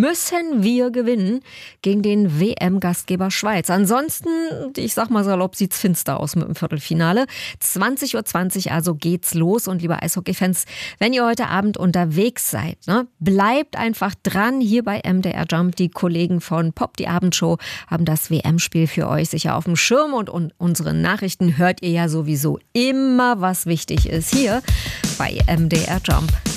müssen wir gewinnen gegen den WM-Gastgeber Schweiz. Ansonsten, ich sag mal salopp, sieht's finster aus mit dem Viertelfinale. 20:20 Uhr also geht's los. Und liebe Eishockey-Fans, wenn ihr heute Abend unterwegs seid, ne, bleibt einfach dran hier bei MDR Jump. Die Kollegen von Pop, die Abendshow, haben das WM-Spiel für euch sicher auf dem Schirm. Und unsere Nachrichten hört ihr ja sowieso immer, was wichtig ist hier bei MDR Jump.